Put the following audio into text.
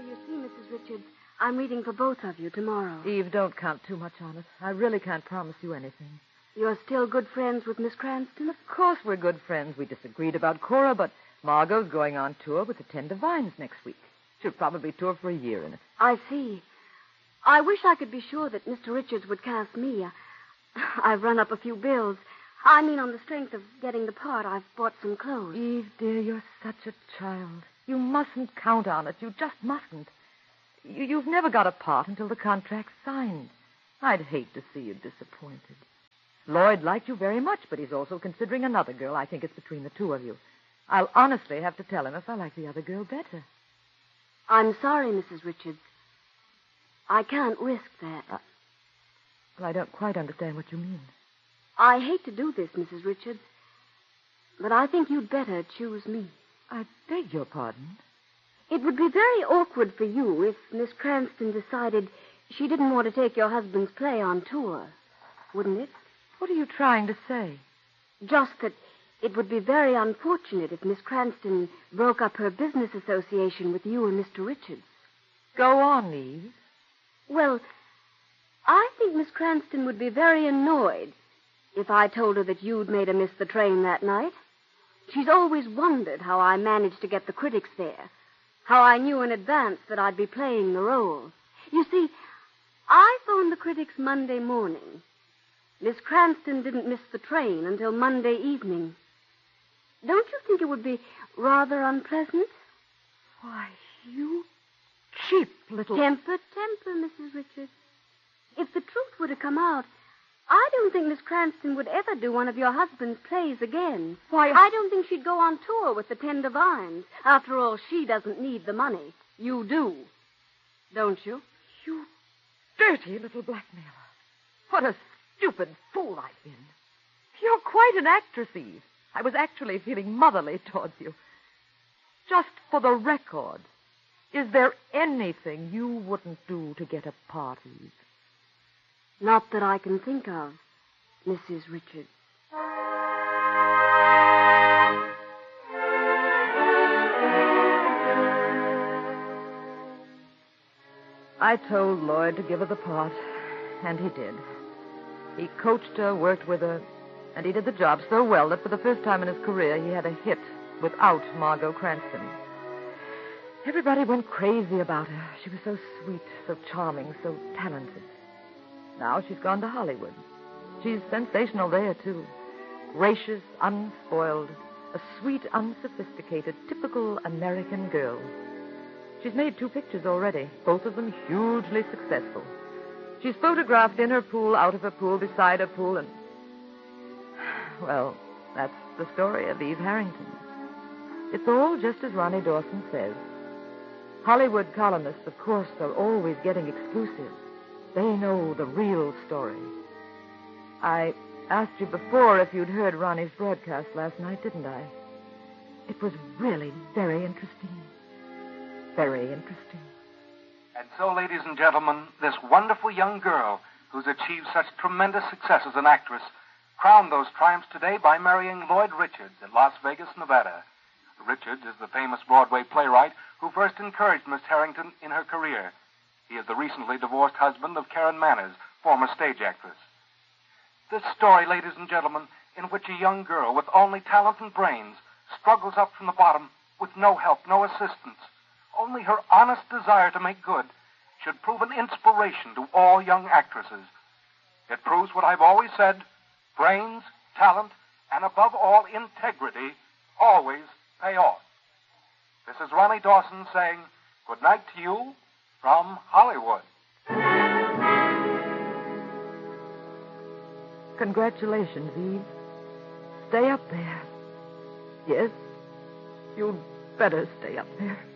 you see, Mrs. Richards, I'm reading for both of you tomorrow. Eve, don't count too much on it. I really can't promise you anything. You're still good friends with Miss Cranston? Of course we're good friends. We disagreed about Cora, but Margot's going on tour with the Ten Divines next week. She'll probably tour for a year in it. I see. I wish I could be sure that Mr. Richards would cast me. I've run up a few bills. I mean, on the strength of getting the part, I've bought some clothes. Eve, dear, you're such a child. You mustn't count on it. You just mustn't. You've never got a part until the contract's signed. I'd hate to see you disappointed. Lloyd liked you very much, but he's also considering another girl. I think it's between the two of you. I'll honestly have to tell him if I like the other girl better. I'm sorry, Mrs. Richards. I can't risk that. Well, I don't quite understand what you mean. I hate to do this, Mrs. Richards, but I think you'd better choose me. I beg your pardon? It would be very awkward for you if Miss Cranston decided she didn't want to take your husband's play on tour, wouldn't it? What are you trying to say? Just that it would be very unfortunate if Miss Cranston broke up her business association with you and Mr. Richards. Go on, Eve. Well, I think Miss Cranston would be very annoyed if I told her that you'd made her miss the train that night. She's always wondered how I managed to get the critics there, how I knew in advance that I'd be playing the role. You see, I phoned the critics Monday morning. Miss Cranston didn't miss the train until Monday evening. Don't you think it would be rather unpleasant? Why, you cheap little... Temper, Mrs. Richards. If the truth were to come out, I don't think Miss Cranston would ever do one of your husband's plays again. Why, I don't think she'd go on tour with the Ten Divines. After all, she doesn't need the money. You do. Don't you? You dirty little blackmailer. What a stupid fool I've been. You're quite an actress, Eve. I was actually feeling motherly towards you. Just for the record, is there anything you wouldn't do to get a part, Eve? Not that I can think of, Mrs. Richards. I told Lloyd to give her the part, and he did. He coached her, worked with her, and he did the job so well that for the first time in his career he had a hit without Margot Cranston. Everybody went crazy about her. She was so sweet, so charming, so talented. Now she's gone to Hollywood. She's sensational there, too. Gracious, unspoiled, a sweet, unsophisticated, typical American girl. She's made 2 pictures already, both of them hugely successful. She's photographed in her pool, out of her pool, beside her pool, and... Well, that's the story of Eve Harrington. It's all just as Ronnie Dawson says. Hollywood columnists, of course, are always getting exclusive. They know the real story. I asked you before if you'd heard Ronnie's broadcast last night, didn't I? It was really very interesting. Very interesting. And so, ladies and gentlemen, this wonderful young girl who's achieved such tremendous success as an actress crowned those triumphs today by marrying Lloyd Richards in Las Vegas, Nevada. Richards is the famous Broadway playwright who first encouraged Miss Harrington in her career. He is the recently divorced husband of Karen Manners, former stage actress. This story, ladies and gentlemen, in which a young girl with only talent and brains struggles up from the bottom with no help, no assistance, only her honest desire to make good, should prove an inspiration to all young actresses. It proves what I've always said: brains, talent, and above all, integrity always pay off. This is Ronnie Dawson saying good night to you from Hollywood. Congratulations, Eve. Stay up there. Yes, you'd better stay up there.